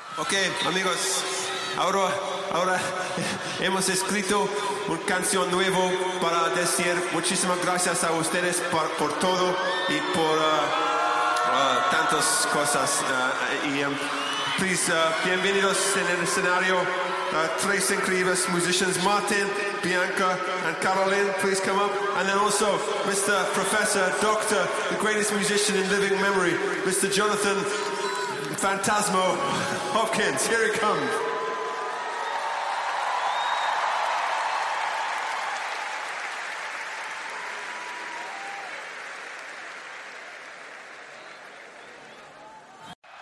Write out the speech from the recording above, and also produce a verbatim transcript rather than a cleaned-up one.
Ok, amigos, ahora, ahora hemos escrito una canción nueva para decir muchísimas gracias a ustedes por, por todo y por uh, uh, tantas cosas. Uh, y um, please, uh, bienvenidos en el escenario, uh, tres increíbles musicians, Martin, Bianca, and Caroline. Please come up. And then also Mister Professor, Doctor, the greatest musician in living memory, Mister Jonathan Phantasmo Hopkins. Here he comes.